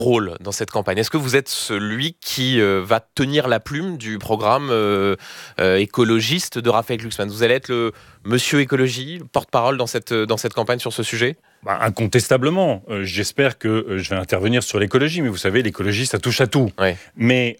rôle dans cette campagne? Est-ce que vous êtes celui qui va tenir la plume du programme écologiste de Raphaël Glucksmann? Vous allez être le monsieur écologie, le porte-parole dans cette campagne sur ce sujet? Incontestablement. J'espère que je vais intervenir sur l'écologie, mais vous savez, l'écologie, ça touche à tout. Ouais. Mais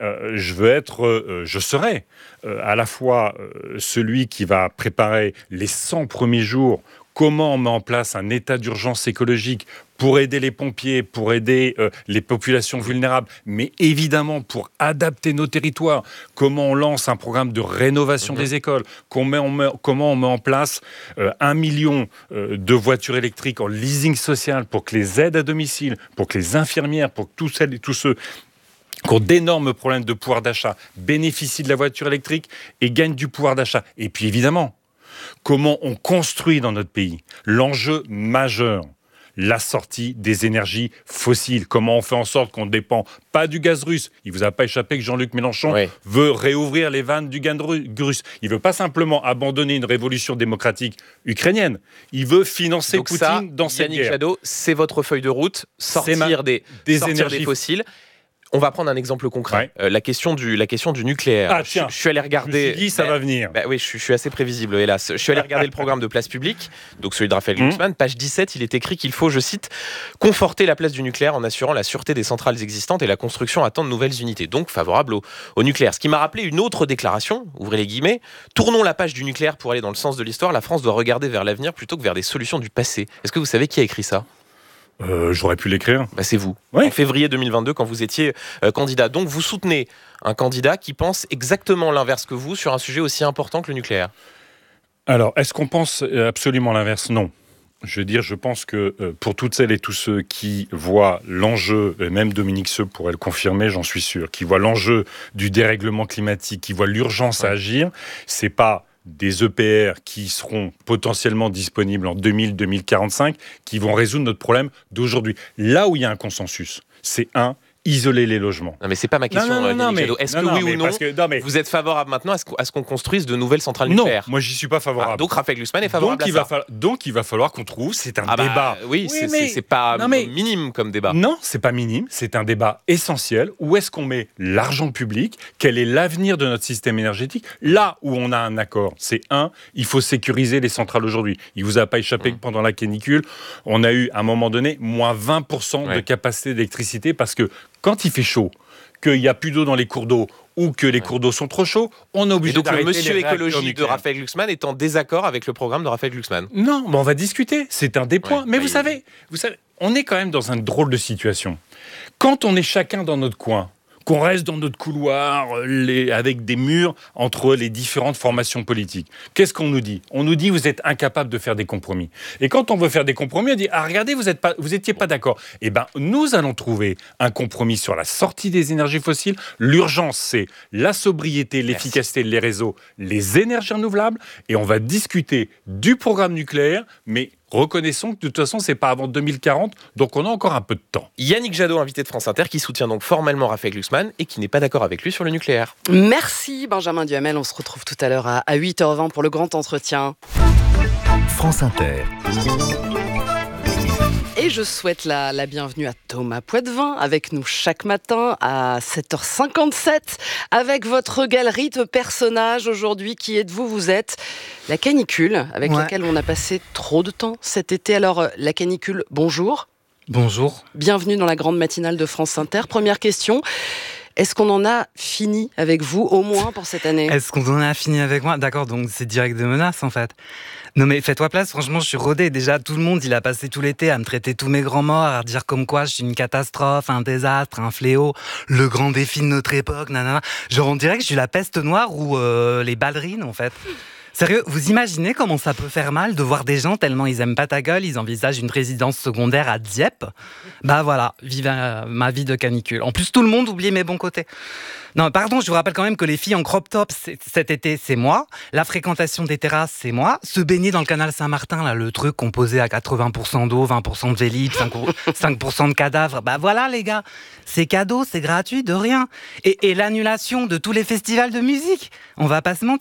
je serai à la fois celui qui va préparer les 100 premiers jours, comment on met en place un état d'urgence écologique pour aider les pompiers, pour aider les populations vulnérables, mais évidemment pour adapter nos territoires. Comment on lance un programme de rénovation des écoles, comment on met en place 1 million de voitures électriques en leasing social pour que les aides à domicile, pour que les infirmières, pour que tous celles et tous ceux qui ont d'énormes problèmes de pouvoir d'achat bénéficient de la voiture électrique et gagnent du pouvoir d'achat. Et puis évidemment, comment on construit dans notre pays l'enjeu majeur, la sortie des énergies fossiles. Comment on fait en sorte qu'on ne dépend pas du gaz russe. Il ne vous a pas échappé que Jean-Luc Mélenchon veut réouvrir les vannes du gaz russe. Il ne veut pas simplement abandonner une révolution démocratique ukrainienne. Il veut financer Poutine dans cette guerre. Yannick Jadot, c'est votre feuille de route, sortir des énergies fossiles. On va prendre un exemple concret, la question du nucléaire. Ah tiens, je suis allé regarder. Je me suis dit, ça va venir. Oui, je suis assez prévisible, hélas. Je suis allé regarder le programme de Place Publique, donc celui de Raphaël Glucksmann. Page 17, il est écrit qu'il faut, je cite, conforter la place du nucléaire en assurant la sûreté des centrales existantes et la construction à temps de nouvelles unités. Donc favorable au nucléaire. Ce qui m'a rappelé une autre déclaration, ouvrez les guillemets, tournons la page du nucléaire pour aller dans le sens de l'histoire. La France doit regarder vers l'avenir plutôt que vers des solutions du passé. Est-ce que vous savez qui a écrit ça ? J'aurais pu l'écrire. C'est vous. En février 2022, quand vous étiez candidat. Donc vous soutenez un candidat qui pense exactement l'inverse que vous sur un sujet aussi important que le nucléaire. Alors, est-ce qu'on pense absolument l'inverse ? Non. Je pense que pour toutes celles et tous ceux qui voient l'enjeu, et même Dominique Seux pourrait le confirmer, j'en suis sûr, qui voient l'enjeu du dérèglement climatique, qui voient l'urgence à agir, c'est pas des EPR qui seront potentiellement disponibles en 2045 qui vont résoudre notre problème d'aujourd'hui. Là où il y a un consensus, c'est isoler les logements. Non, mais c'est pas ma question, Yannick Jadot. Est-ce que oui ou non, vous êtes favorable maintenant à ce qu'on construise de nouvelles centrales nucléaires ? Non, moi j'y suis pas favorable. Donc Raphaël Glucksmann est favorable à ça. Donc il va falloir qu'on trouve, c'est un débat. C'est pas minime comme débat. Non, c'est pas minime, c'est un débat essentiel. Où est-ce qu'on met l'argent public ? Quel est l'avenir de notre système énergétique ? Là où on a un accord, c'est il faut sécuriser les centrales aujourd'hui. Il vous a pas échappé que pendant la canicule, on a eu à un moment donné moins 20% de capacité d'électricité parce que quand il fait chaud, qu'il n'y a plus d'eau dans les cours d'eau ou que les cours d'eau sont trop chauds, on est obligé d'arrêter les réacteurs nucléaires. Donc le monsieur écologie de Raphaël Glucksmann est en désaccord avec le programme de Raphaël Glucksmann. Non, mais on va discuter, c'est un des points. Mais vous savez, on est quand même dans une drôle de situation. Quand on est chacun dans notre coin, qu'on reste dans notre couloir avec des murs entre les différentes formations politiques. Qu'est-ce qu'on nous dit ? On nous dit vous êtes incapable de faire des compromis. Et quand on veut faire des compromis, on dit regardez, vous étiez pas d'accord. Eh ben nous allons trouver un compromis sur la sortie des énergies fossiles. L'urgence, c'est la sobriété, l'efficacité des réseaux, les énergies renouvelables, et on va discuter du programme nucléaire, mais reconnaissons que de toute façon, c'est pas avant 2040, donc on a encore un peu de temps. Yannick Jadot, invité de France Inter, qui soutient donc formellement Raphaël Glucksmann et qui n'est pas d'accord avec lui sur le nucléaire. Merci Benjamin Duhamel, on se retrouve tout à l'heure à 8h20 pour le grand entretien. France Inter. Et je souhaite la bienvenue à Thomas Poitvin, avec nous chaque matin à 7h57, avec votre galerie de personnages aujourd'hui. Qui êtes-vous ? Vous êtes la canicule, avec laquelle on a passé trop de temps cet été. Alors, la canicule, bonjour. Bonjour. Bienvenue dans la grande matinale de France Inter. Première question. Est-ce qu'on en a fini avec vous, au moins pour cette année ? Est-ce qu'on en a fini avec moi ? D'accord, donc c'est direct de menace en fait. Non mais fais-toi place, franchement je suis rodé. Déjà tout le monde il a passé tout l'été à me traiter tous mes grands morts, à dire comme quoi je suis une catastrophe, un désastre, un fléau, le grand défi de notre époque, nanana. Genre on dirait que je suis la peste noire ou les ballerines en fait. Sérieux, vous imaginez comment ça peut faire mal de voir des gens tellement ils aiment pas ta gueule, ils envisagent une résidence secondaire à Dieppe ? Bah voilà, vive ma vie de canicule. En plus, tout le monde oublie mes bons côtés. Non, pardon, je vous rappelle quand même que les filles en crop top cet été, c'est moi. La fréquentation des terrasses, c'est moi. Se baigner dans le canal Saint-Martin, là, le truc composé à 80% d'eau, 20% de vélib, 5% de cadavres. Bah voilà, les gars, c'est cadeau, c'est gratuit, de rien. Et l'annulation de tous les festivals de musique, on va pas se mentir.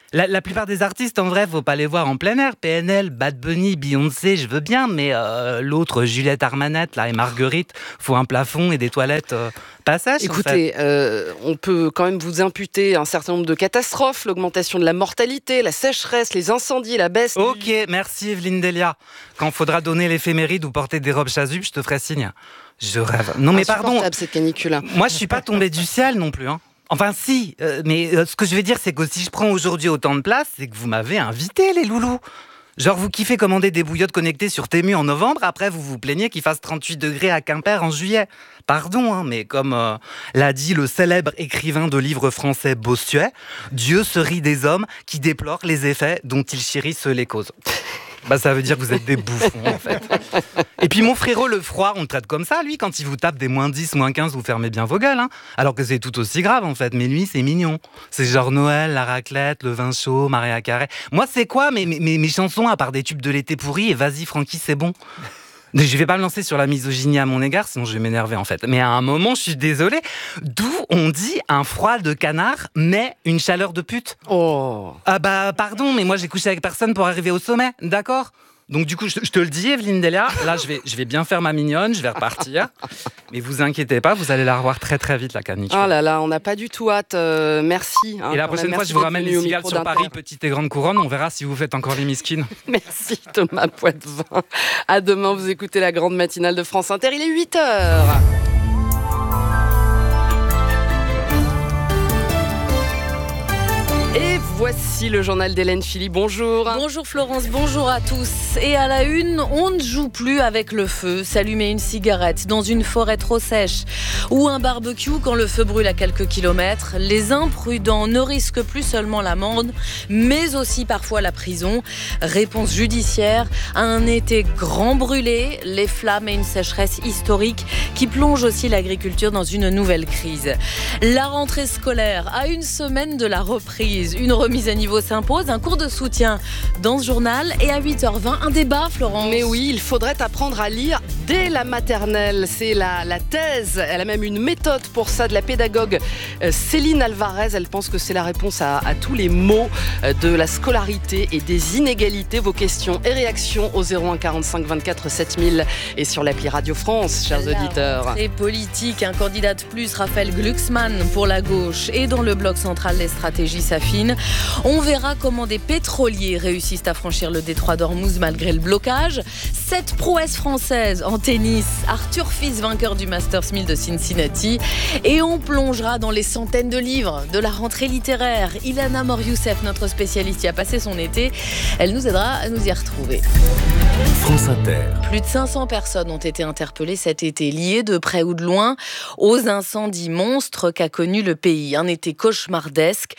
La plupart des artistes, en vrai, faut pas les voir en plein air. PNL, Bad Bunny, Beyoncé, je veux bien, mais l'autre, Juliette Armanet, là, et Marguerite, faut un plafond et des toilettes passage. Écoutez, en fait. On peut quand même vous imputer un certain nombre de catastrophes, l'augmentation de la mortalité, la sécheresse, les incendies, la baisse. Ok, merci Evelyne Delia. Quand faudra donner l'éphéméride ou porter des robes chasubles, je te ferai signe. Je rêve. Non mais pardon. Cette canicule. Moi, je suis pas tombée du ciel non plus. Hein. Enfin si, mais ce que je veux dire, c'est que si je prends aujourd'hui autant de place, c'est que vous m'avez invité, les loulous. Genre, vous kiffez commander des bouillottes connectées sur Temu en novembre, après vous vous plaignez qu'il fasse 38 degrés à Quimper en juillet. Pardon, hein, mais comme l'a dit le célèbre écrivain de livres français Bossuet, Dieu se rit des hommes qui déplorent les effets dont ils chérissent les causes. Bah ça veut dire que vous êtes des bouffons en fait. Et puis mon frérot le froid, on le traite comme ça lui, quand il vous tape des moins 10, moins 15, vous fermez bien vos gueules. Hein. Alors que c'est tout aussi grave en fait, mais lui c'est mignon. C'est genre Noël, la raclette, le vin chaud, Maria Carré. Moi c'est quoi mes chansons à part des tubes de l'été pourris et vas-y Francky c'est bon. Je vais pas me lancer sur la misogynie à mon égard, sinon je vais m'énerver en fait. Mais à un moment, je suis désolée, d'où on dit un froid de canard, mais une chaleur de pute. Oh. Ah bah pardon, mais moi j'ai couché avec personne pour arriver au sommet, d'accord ? Donc du coup, je te le dis, Evelyne Delia, là je vais bien faire ma mignonne, je vais repartir. Mais vous inquiétez pas, vous allez la revoir très très vite la canicule. Oh là là, on n'a pas du tout hâte, merci. Et la prochaine fois, je vous ramène les cigales sur Paris, petite et grande couronne, on verra si vous faites encore les miskines. Merci Thomas Poitvin. À demain, vous écoutez la grande matinale de France Inter, il est 8h. Et voici le journal d'Hélène Philly. Bonjour. Bonjour Florence, bonjour à tous. Et à la une, on ne joue plus avec le feu. S'allumer une cigarette dans une forêt trop sèche ou un barbecue quand le feu brûle à quelques kilomètres. Les imprudents ne risquent plus seulement l'amende, mais aussi parfois la prison. Réponse judiciaire à un été grand brûlé, les flammes et une sécheresse historique qui plonge aussi l'agriculture dans une nouvelle crise. La rentrée scolaire à une semaine de la reprise. Une remise à niveau s'impose, un cours de soutien dans ce journal et à 8h20, un débat, Florence. Mais oui, il faudrait apprendre à lire dès la maternelle. C'est la thèse. Elle a même une méthode pour ça de la pédagogue Céline Alvarez. Elle pense que c'est la réponse à tous les maux de la scolarité et des inégalités. Vos questions et réactions au 01 45 24 7000 et sur l'appli Radio France, chers auditeurs. Rentrée politique, un candidat de plus, Raphaël Glucksmann pour la gauche et dans le bloc central, les stratégies s'affinent. On verra comment des pétroliers réussissent à franchir le détroit d'Ormuz malgré le blocage. 7 prouesses françaises en tennis. Arthur Fils, vainqueur du Masters 1000 de Cincinnati. Et on plongera dans les centaines de livres de la rentrée littéraire. Ilana Mor-Youssef, notre spécialiste, y a passé son été. Elle nous aidera à nous y retrouver. France Inter. Plus de 500 personnes ont été interpellées cet été, liées de près ou de loin aux incendies monstres qu'a connu le pays. Un été cauchemardesque.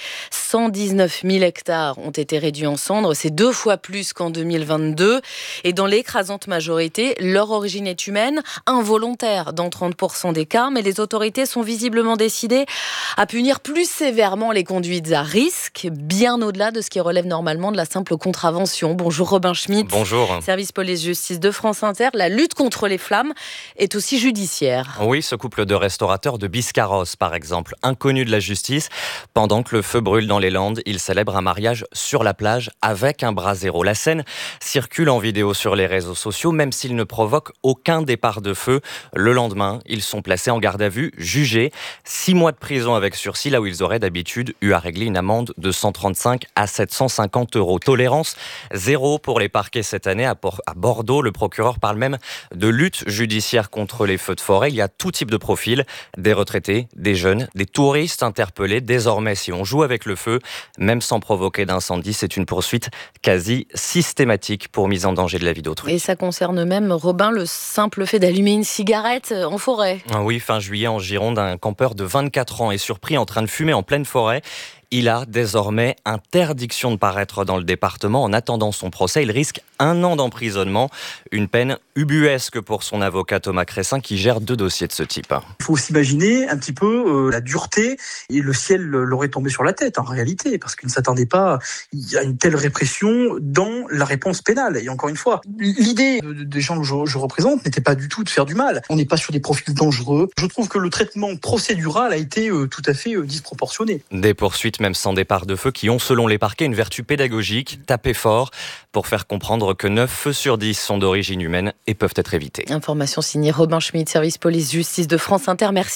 119 000 hectares ont été réduits en cendres. C'est 2 fois plus qu'en 2022. Et dans l'écrasante majorité, leur origine est humaine, involontaire dans 30% des cas. Mais les autorités sont visiblement décidées à punir plus sévèrement les conduites à risque, bien au-delà de ce qui relève normalement de la simple contravention. Bonjour Robin Schmitt. Bonjour. Service police-justice de France Inter. La lutte contre les flammes est aussi judiciaire. Oui, ce couple de restaurateurs de Biscarrosse, par exemple, inconnu de la justice, pendant que le feu brûle dans les Landes, ils célèbrent un mariage sur la plage avec un brasero. La scène circule en vidéo sur les réseaux sociaux, même s'il ne provoque aucun départ de feu. Le lendemain, ils sont placés en garde à vue, jugés. 6 mois de prison avec sursis, là où ils auraient d'habitude eu à régler une amende de 135 à 750 €. Tolérance zéro pour les parquets cette année. À Bordeaux, le procureur parle même de lutte judiciaire contre les feux de forêt. Il y a tout type de profil, des retraités, des jeunes, des touristes interpellés. Désormais, si on joue avec le feu, même sans provoquer d'incendie, c'est une poursuite quasi systématique pour mise en danger de la vie d'autrui. Et ça concerne même, Robin, le simple fait d'allumer une cigarette en forêt. Oui, fin juillet, en Gironde, un campeur de 24 ans est surpris en train de fumer en pleine forêt. Il a désormais interdiction de paraître dans le département. En attendant son procès, il risque 1 an d'emprisonnement. Une peine ubuesque pour son avocat Thomas Cressin qui gère 2 dossiers de ce type. Il faut s'imaginer un petit peu la dureté et le ciel leur est tombé sur la tête en réalité parce qu'ils ne s'attendaient pas à une telle répression dans la réponse pénale. Et encore une fois, l'idée des gens que je représente n'était pas du tout de faire du mal. On n'est pas sur des profils dangereux. Je trouve que le traitement procédural a été tout à fait disproportionné. Des poursuites même sans départ de feu qui ont selon les parquets une vertu pédagogique, taper fort pour faire comprendre que 9 feux sur 10 sont d'origine humaine et peuvent être évités. Information signée Robin Schmitt, service police-justice de France Inter. Merci.